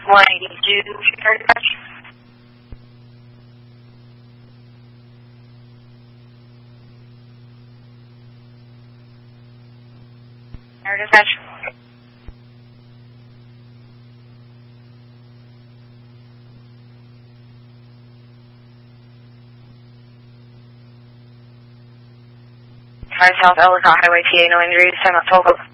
182, Air Dispatch. Air Dispatch. South Ellicott Highway, TA, no injuries, 10 October.